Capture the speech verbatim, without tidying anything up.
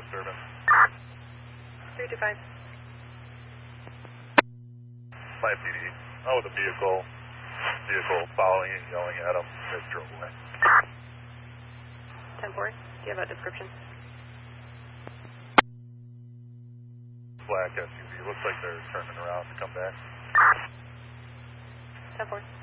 disturbance. three two five. My P D. Oh, the vehicle, vehicle following and yelling at him. They drove away. ten four, do you have a description? Black S U V. Looks like they're turning around to come back. ten four.